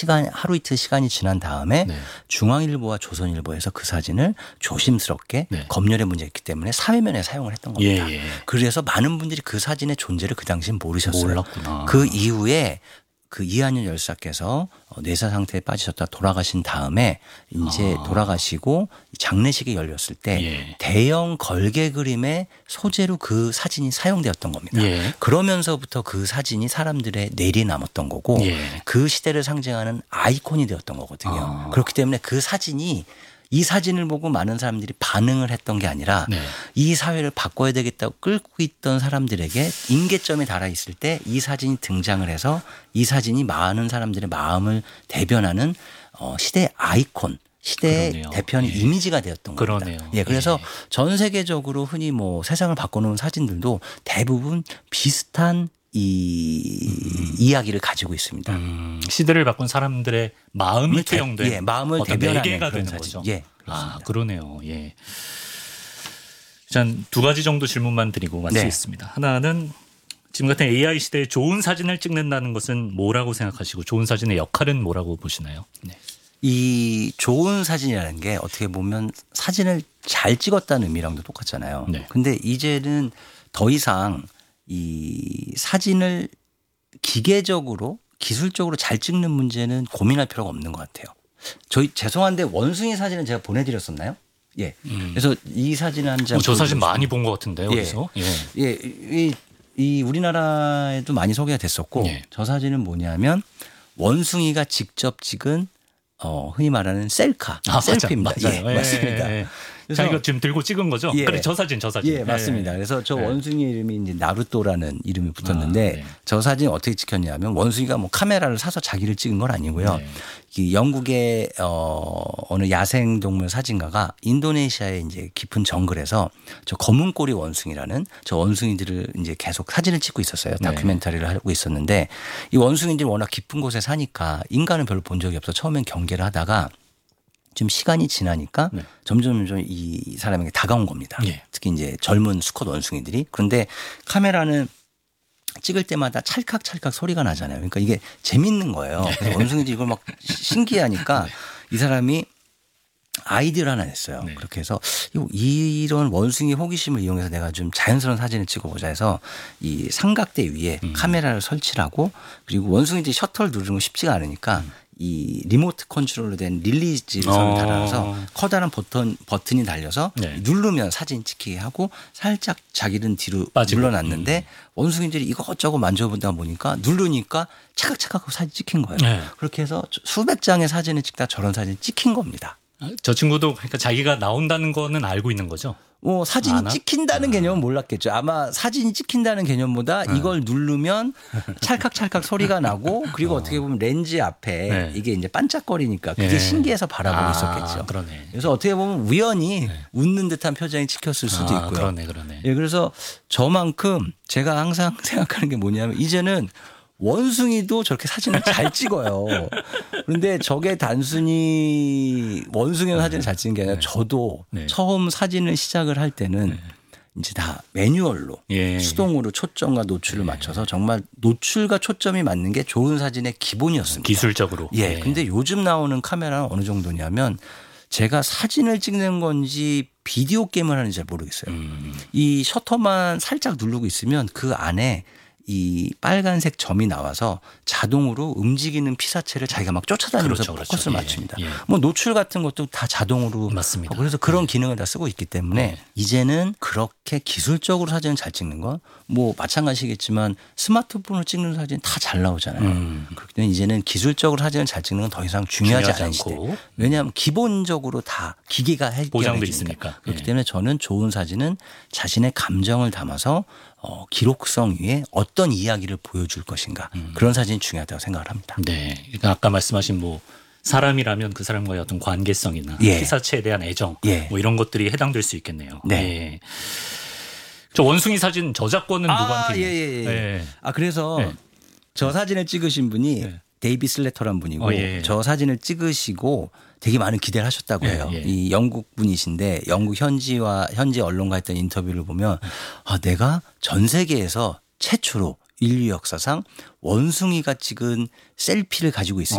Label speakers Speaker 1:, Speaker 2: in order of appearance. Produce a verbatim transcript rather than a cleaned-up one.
Speaker 1: 시간 하루 이틀 시간이 지난 다음에
Speaker 2: 네.
Speaker 1: 중앙일보와 조선일보에서 그 사진을 조심스럽게
Speaker 2: 네.
Speaker 1: 검열의 문제가 있기 때문에 사회면에 사용을 했던 겁니다.
Speaker 2: 예, 예.
Speaker 1: 그래서 많은 분들이 그 사진의 존재를 그 당시엔 모르셨어요.
Speaker 2: 몰랐구나.
Speaker 1: 그 이후에 그 이한열 열사께서 뇌사 상태에 빠지셨다 돌아가신 다음에 이제
Speaker 2: 아.
Speaker 1: 돌아가시고 장례식이 열렸을 때
Speaker 2: 예.
Speaker 1: 대형 걸개 그림의 소재로 그 사진이 사용되었던 겁니다.
Speaker 2: 예.
Speaker 1: 그러면서부터 그 사진이 사람들의 뇌리에 남았던 거고
Speaker 2: 예.
Speaker 1: 그 시대를 상징하는 아이콘이 되었던 거거든요.
Speaker 2: 아.
Speaker 1: 그렇기 때문에 그 사진이 이 사진을 보고 많은 사람들이 반응을 했던 게 아니라
Speaker 2: 네.
Speaker 1: 이 사회를 바꿔야 되겠다고 끌고 있던 사람들에게 임계점에 달아 있을 때 이 사진이 등장을 해서 이 사진이 많은 사람들의 마음을 대변하는 어, 시대의 아이콘, 시대의
Speaker 2: 그러네요.
Speaker 1: 대표하는
Speaker 2: 예.
Speaker 1: 이미지가 되었던 겁니다.
Speaker 2: 그러네요.
Speaker 1: 예, 그래서
Speaker 2: 예.
Speaker 1: 전 세계적으로 흔히 뭐 세상을 바꿔놓은 사진들도 대부분 비슷한 이 음. 이야기를 가지고 있습니다.
Speaker 2: 음, 시대를 바꾼 사람들의 마음이 투영된
Speaker 1: 예, 마음을
Speaker 2: 어떤
Speaker 1: 대변하는
Speaker 2: 매개가
Speaker 1: 그런
Speaker 2: 되는
Speaker 1: 사진.
Speaker 2: 거죠.
Speaker 1: 예, 그렇습니다.
Speaker 2: 아, 그러네요. 예. 일단 두 가지 정도 질문만 드리고 마치겠습니다. 네. 하나는 지금 같은 에이아이 시대에 좋은 사진을 찍는다는 것은 뭐라고 생각하시고 좋은 사진의 역할은 뭐라고 보시나요? 네.
Speaker 1: 이 좋은 사진이라는 게 어떻게 보면 사진을 잘 찍었다는 의미랑도 똑같잖아요.
Speaker 2: 네.
Speaker 1: 근데 이제는 더 이상 이 사진을 기계적으로 기술적으로 잘 찍는 문제는 고민할 필요가 없는 것 같아요. 저희 죄송한데 원숭이 사진은 제가 보내드렸었나요? 예. 음. 그래서 이 사진 한 장.
Speaker 2: 어, 저 사진 많이 본 것 같은데요.
Speaker 1: 예.
Speaker 2: 그래서 예.
Speaker 1: 예. 이, 이 우리나라에도 많이 소개가 됐었고
Speaker 2: 예.
Speaker 1: 저 사진은 뭐냐면 원숭이가 직접 찍은 어, 흔히 말하는 셀카,
Speaker 2: 아,
Speaker 1: 셀피입니다.
Speaker 2: 맞아, 맞아요.
Speaker 1: 예,
Speaker 2: 예,
Speaker 1: 맞습니다.
Speaker 2: 예, 예.
Speaker 1: 그래서
Speaker 2: 자, 이거 지금 들고 찍은 거죠?
Speaker 1: 예.
Speaker 2: 그래, 저 사진, 저 사진.
Speaker 1: 예, 맞습니다.
Speaker 2: 예.
Speaker 1: 그래서 저
Speaker 2: 예.
Speaker 1: 원숭이 이름이 이제 나루토라는 이름이 붙었는데
Speaker 2: 아, 네.
Speaker 1: 저 사진이 어떻게 찍혔냐면 원숭이가 뭐 카메라를 사서 자기를 찍은 건 아니고요.
Speaker 2: 네.
Speaker 1: 이 영국의 어, 어느 야생 동물 사진가가 인도네시아의 이제 깊은 정글에서 저 검은 꼬리 원숭이라는 저 원숭이들을 이제 계속 사진을 찍고 있었어요.
Speaker 2: 네.
Speaker 1: 다큐멘터리를 하고 있었는데 이 원숭이들이 워낙 깊은 곳에 사니까 인간은 별로 본 적이 없어 처음엔 경계를 하다가 좀 시간이 지나니까
Speaker 2: 네.
Speaker 1: 점점 점점 이 사람에게 다가온 겁니다.
Speaker 2: 예.
Speaker 1: 특히 이제 젊은 수컷 원숭이들이. 그런데 카메라는 찍을 때마다 찰칵찰칵 소리가 나잖아요. 그러니까 이게 재밌는 거예요. 그래서 원숭이들이 이걸 막 신기하니까
Speaker 2: 네.
Speaker 1: 이 사람이 아이디어를 하나 냈어요.
Speaker 2: 네.
Speaker 1: 그렇게 해서 이런 원숭이 호기심을 이용해서 내가 좀 자연스러운 사진을 찍어보자 해서 이 삼각대 위에
Speaker 2: 음.
Speaker 1: 카메라를 설치를 하고 그리고 원숭이들이 셔터를 누르는 거 쉽지가 않으니까
Speaker 2: 음.
Speaker 1: 이 리모트 컨트롤로 된 릴리즈 선을
Speaker 2: 어.
Speaker 1: 달아서 커다란 버튼, 버튼이 달려서
Speaker 2: 네.
Speaker 1: 누르면 사진 찍히게 하고 살짝 자기는 뒤로
Speaker 2: 빠지고.
Speaker 1: 물러났는데
Speaker 2: 음.
Speaker 1: 원숭이들이 이것저것 만져보다 보니까 누르니까 차각차각 하고 사진 찍힌 거예요.
Speaker 2: 네.
Speaker 1: 그렇게 해서 수백 장의 사진을 찍다 저런 사진 찍힌 겁니다.
Speaker 2: 저 친구도 그러니까 자기가 나온다는 거는 알고 있는 거죠?
Speaker 1: 뭐 사진이
Speaker 2: 아나?
Speaker 1: 찍힌다는
Speaker 2: 아.
Speaker 1: 개념은 몰랐겠죠. 아마 사진이 찍힌다는 개념보다
Speaker 2: 아.
Speaker 1: 이걸 누르면 찰칵찰칵 소리가 나고 그리고
Speaker 2: 어.
Speaker 1: 어떻게 보면 렌즈 앞에
Speaker 2: 네.
Speaker 1: 이게 이제 반짝거리니까 그게
Speaker 2: 네.
Speaker 1: 신기해서 바라보고
Speaker 2: 아,
Speaker 1: 있었겠죠.
Speaker 2: 그러네.
Speaker 1: 그래서 어떻게 보면 우연히
Speaker 2: 네.
Speaker 1: 웃는 듯한 표정이 찍혔을 수도
Speaker 2: 아,
Speaker 1: 있고요.
Speaker 2: 그러네, 그러네.
Speaker 1: 예, 그래서 저만큼 제가 항상 생각하는 게 뭐냐면 이제는 원숭이도 저렇게 사진을 잘 찍어요. 그런데 저게 단순히 원숭이 사진을 잘 찍는 게 아니라
Speaker 2: 네.
Speaker 1: 저도
Speaker 2: 네.
Speaker 1: 처음 사진을 시작을 할 때는
Speaker 2: 네.
Speaker 1: 이제 다 매뉴얼로
Speaker 2: 예.
Speaker 1: 수동으로 초점과 노출을 맞춰서 정말 노출과 초점이 맞는 게 좋은 사진의 기본이었습니다.
Speaker 2: 기술적으로.
Speaker 1: 예. 근데 요즘 나오는 카메라는 어느 정도냐면 제가 사진을 찍는 건지 비디오 게임을 하는지 잘 모르겠어요.
Speaker 2: 음.
Speaker 1: 이 셔터만 살짝 누르고 있으면 그 안에 이 빨간색 점이 나와서 자동으로 움직이는 피사체를 자기가 막 쫓아다니면서
Speaker 2: 그렇죠, 그렇죠.
Speaker 1: 포커스를
Speaker 2: 예,
Speaker 1: 맞춥니다.
Speaker 2: 예.
Speaker 1: 뭐 노출 같은 것도 다 자동으로
Speaker 2: 맞습니다.
Speaker 1: 하고 그래서 그런 기능을 다 쓰고 있기 때문에
Speaker 2: 네.
Speaker 1: 이제는 그렇게 기술적으로 사진을 잘 찍는 건 뭐 마찬가지겠지만 스마트폰으로 찍는 사진 다 잘 나오잖아요.
Speaker 2: 음.
Speaker 1: 그렇기 때문에 이제는 기술적으로 사진을 잘 찍는 건 더 이상 중요하지,
Speaker 2: 중요하지
Speaker 1: 않은 시대.
Speaker 2: 않고.
Speaker 1: 왜냐하면 기본적으로 다 기계가 해결해
Speaker 2: 보장돼
Speaker 1: 주니까.
Speaker 2: 있으니까.
Speaker 1: 그렇기
Speaker 2: 예.
Speaker 1: 때문에 저는 좋은 사진은 자신의 감정을 담아서 어, 기록성 위에 어떤 이야기를 보여줄 것인가
Speaker 2: 음.
Speaker 1: 그런 사진이 중요하다고 생각을 합니다.
Speaker 2: 네. 그러니까 아까 말씀하신 뭐 사람이라면 그 사람과의 어떤 관계성이나
Speaker 1: 예.
Speaker 2: 피사체에 대한 애정
Speaker 1: 예.
Speaker 2: 뭐 이런 것들이 해당될 수 있겠네요.
Speaker 1: 네.
Speaker 2: 예. 저 원숭이 사진 저작권은
Speaker 1: 아,
Speaker 2: 누구한테?
Speaker 1: 예, 예, 예.
Speaker 2: 예.
Speaker 1: 아 그래서
Speaker 2: 네.
Speaker 1: 저 사진을 찍으신 분이
Speaker 2: 네.
Speaker 1: 데이비 슬래터란 분이고
Speaker 2: 어, 예.
Speaker 1: 저 사진을 찍으시고 되게 많은 기대를 하셨다고 해요.
Speaker 2: 예, 예.
Speaker 1: 이 영국 분이신데 영국 현지와 현지 언론과 했던 인터뷰를 보면 아, 내가 전 세계에서 최초로 인류 역사상 원숭이가 찍은 셀피를 가지고 있으니까